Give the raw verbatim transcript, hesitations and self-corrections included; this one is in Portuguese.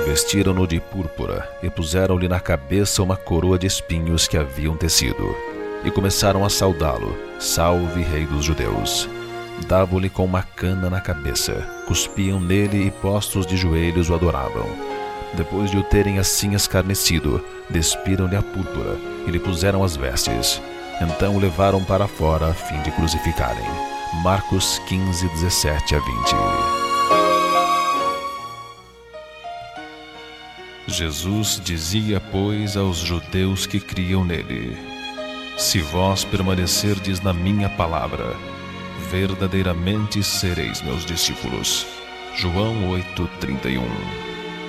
Vestiram-no de púrpura e puseram-lhe na cabeça uma coroa de espinhos que haviam tecido. E começaram a saudá-lo: Salve, Rei dos Judeus! Davam-lhe com uma cana na cabeça, cuspiam nele e, postos de joelhos, o adoravam. Depois de o terem assim escarnecido, despiram-lhe a púrpura e lhe puseram as vestes. Então o levaram para fora a fim de crucificarem. Marcos quinze, dezessete a vinte. Jesus dizia, pois, aos judeus que criam nele: Se vós permanecerdes na minha palavra, verdadeiramente sereis meus discípulos. João oito, trinta e um.